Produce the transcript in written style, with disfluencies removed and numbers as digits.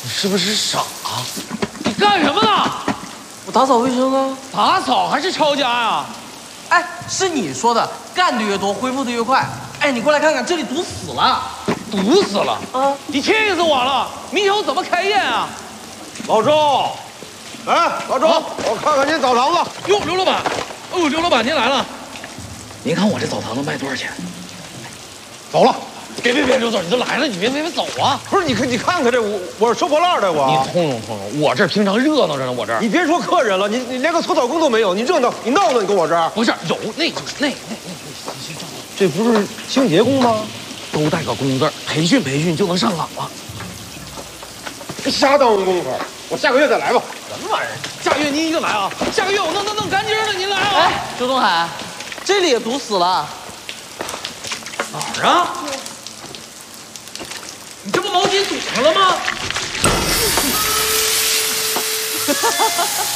你是不是傻？你干什么呢？ 我打扫卫生啊。 打扫还是抄家呀？ 哎，是你说的，干的越多，恢复的越快。哎，你过来看看，这里堵死了。 堵死了啊！ 你气死我了！明天我怎么开业啊？ 老周，哎，老周，我看看您澡堂子。 哟，刘老板，哦，刘老板您来了。您看我这澡堂子卖多少钱？ 走了。 别，刘总，你都来了，你别走啊！ 不是，你看看这我是收破烂的我。 你通融，我这平常热闹着呢，我这儿。 你别说客人了，你连个搓澡工都没有，你热闹你闹呢？你跟我这儿不是有那， 这不是清洁工吗？ 都带个工字，培训就能上岗了。 瞎耽误功夫，我下个月再来吧。 什么玩意儿？下个月您一定来啊！下个月我弄干净了，您来啊！ 哎，周东海，这里也堵死了。 哪儿啊？你这不毛巾堵上了吗？